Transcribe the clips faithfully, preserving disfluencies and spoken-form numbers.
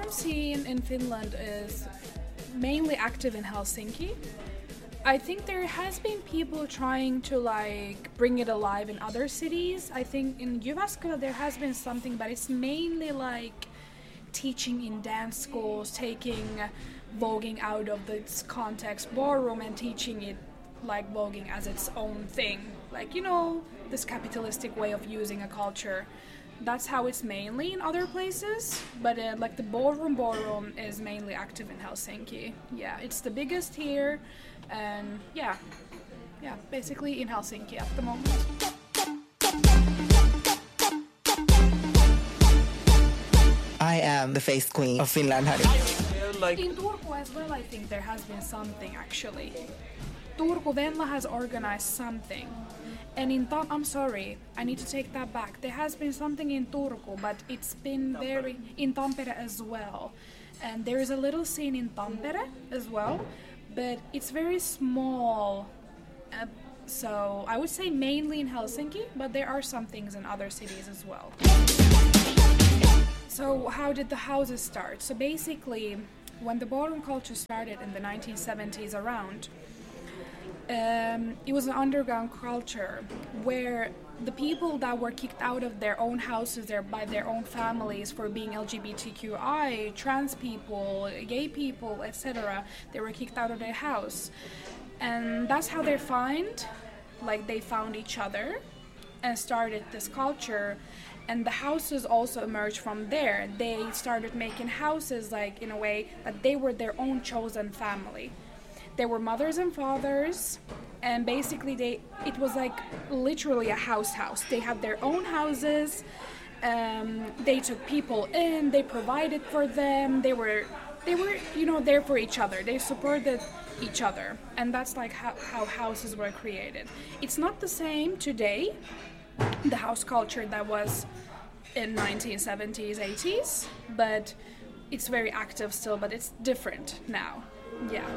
ballroom scene in Finland is mainly active in Helsinki. I think there has been people trying to like bring it alive in other cities. I think in Jyväskylä there has been something, but it's mainly like teaching in dance schools, taking voguing out of its context ballroom and teaching it like voguing as its own thing. Like, you know, this capitalistic way of using a culture. That's how it's mainly in other places, but uh, like the ballroom ballroom is mainly active in Helsinki. Yeah, it's the biggest here, and yeah, yeah, basically in Helsinki at the moment. I am the face queen of Finland, Harry. Like in Turku as well, I think there has been something actually. Turku Venla has organized something. And in Tam- I'm sorry, I need to take that back. There has been something in Turku, but it's been very in Tampere as well. And there is a little scene in Tampere as well, but it's very small. Uh, so I would say mainly in Helsinki, but there are some things in other cities as well. So how did the houses start? So basically, when the ballroom culture started in the nineteen seventies around, Um, it was an underground culture where the people that were kicked out of their own houses there by their own families for being L G B T Q I, trans people, gay people, et cetera, they were kicked out of their house. And that's how they find, like they found each other and started this culture. And the houses also emerged from there. They started making houses like in a way that they were their own chosen family. There were mothers and fathers, and basically they it was like literally a house house. They had their own houses, um, they took people in, they provided for them, they were, they were you know, there for each other. They supported each other, and that's like how, how houses were created. It's not the same today, the house culture that was in nineteen seventies, eighties, but it's very active still, but it's different now. Yeah.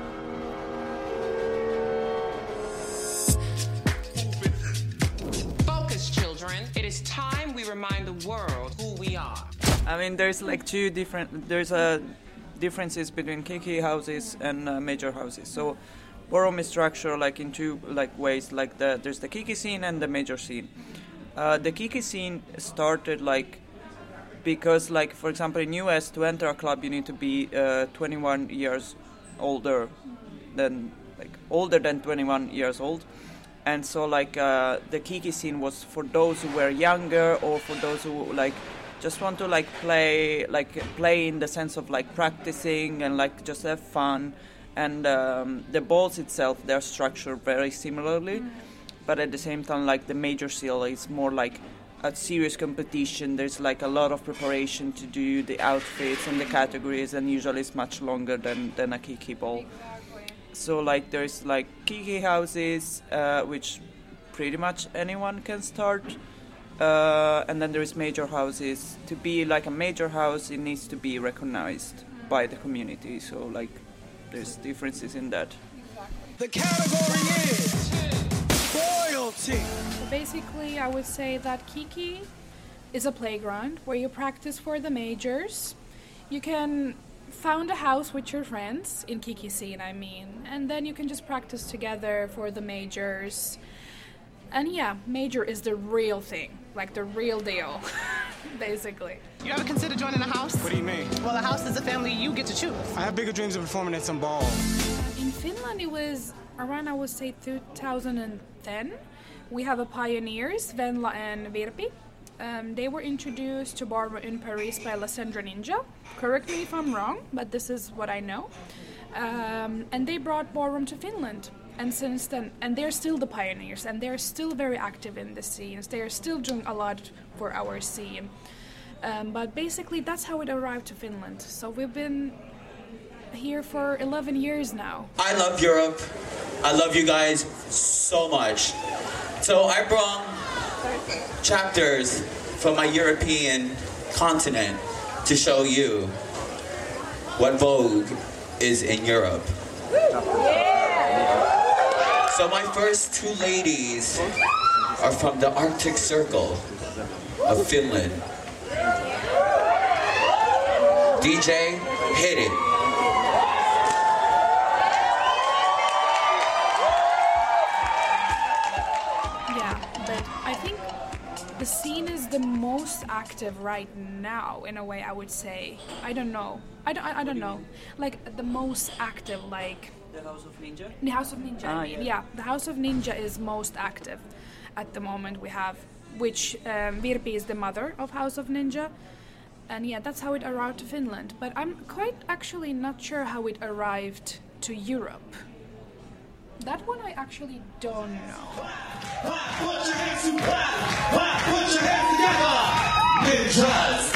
It is time we remind the world who we are. I mean, there's like two different, there's a differences between kiki houses and uh, major houses. So ballroom is structured like in two like ways, like the there's the kiki scene and the major scene. Uh, the kiki scene started like because like for example in U S to enter a club you need to be uh, twenty-one years older than like older than twenty-one years old. And so, like, uh, the kiki scene was for those who were younger or for those who, like, just want to, like, play, like, play in the sense of, like, practicing and, like, just have fun. And um, the balls itself, they're structured very similarly. Mm. But at the same time, like, the major seal is more like a serious competition. There's, like, a lot of preparation to do the outfits and the categories, and usually it's much longer than, than a kiki ball. So like there's like kiki houses, uh, which pretty much anyone can start, uh, and then there's major houses. To be like a major house, it needs to be recognized by the community. So like there's differences in that. The category is royalty. So basically, I would say that kiki is a playground where you practice for the majors. You can found a house with your friends in kiki scene, I mean, and then you can just practice together for the majors. And yeah, major is the real thing, like the real deal, basically. You ever consider joining a house? What do you mean? Well, a house is a family you get to choose. I have bigger dreams of performing at some ball. In Finland, it was around, I would say, two thousand ten. We have a pioneers, Venla and Virpi. Um, they were introduced to ballroom in Paris by Lysandra Ninja. Correct me if I'm wrong, but this is what I know. Um, and they brought ballroom to Finland. And since then, and they're still the pioneers, and they're still very active in the scenes. They are still doing a lot for our scene. Um, but basically, that's how it arrived to Finland. So we've been here for eleven years now. I love Europe. I love you guys so much. So I brought chapters from my European continent to show you what Vogue is in Europe. So my first two ladies are from the Arctic Circle of Finland. D J, hit it. Yeah, but I think the scene is the most active right now, in a way, I would say. I don't know. I don't, I, I don't know. Like, the most active, like... The House of Ninja? The House of Ninja, Ah, I mean. yeah. Yeah, the House of Ninja is most active at the moment we have, which um, Virpi is the mother of House of Ninja. And yeah, that's how it arrived to Finland. But I'm quite actually not sure how it arrived to Europe. That one I actually don't know. Put your hands together. Put your hands together. Ninjas.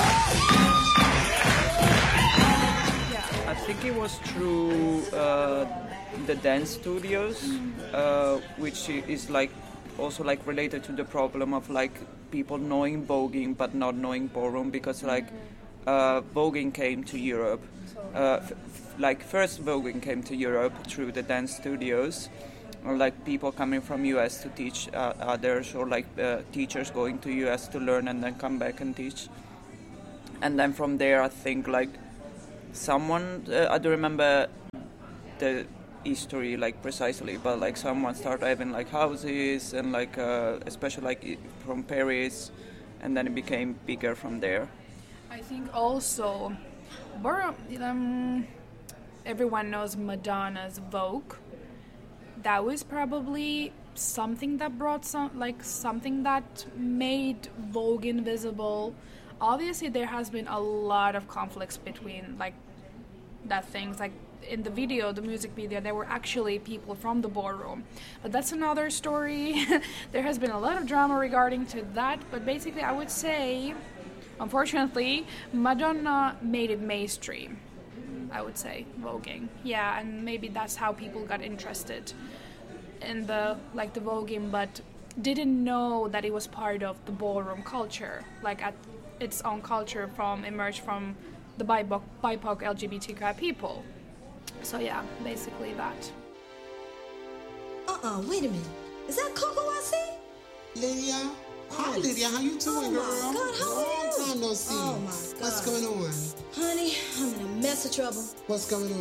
Yeah. I think it was through uh, the dance studios, uh, which i- is like also like related to the problem of like people knowing voguing but not knowing ballroom, because like uh, voguing came to Europe. Uh, f- f- like first voguing came to Europe through the dance studios, or like people coming from U S to teach uh, others, or like uh, teachers going to U S to learn and then come back and teach. And then from there, I think like someone, uh, I don't remember the history like precisely, but like someone started having like houses and like uh, especially like i- from Paris, and then it became bigger from there. I think also, Bor- um, everyone knows Madonna's Vogue. That was probably something that brought some, like something that made Vogue invisible. Obviously, there has been a lot of conflicts between like that things. Like in the video, the music video, there were actually people from the ballroom, but that's another story. There has been a lot of drama regarding to that. But basically, I would say, unfortunately, Madonna made it mainstream. I would say voguing, yeah, and maybe that's how people got interested in the like the voguing, but didn't know that it was part of the ballroom culture, like at its own culture from emerged from the B I P O C, B I P O C L G B T Q I people. So yeah, basically that. Uh-uh, wait a minute. Is that Coco I see? Lydia? Hi, Lydia. How you doing, Oh, girl? my God, how are Long you? time no see. Oh, my God. What's going on? Honey, I'm in a mess of trouble. What's going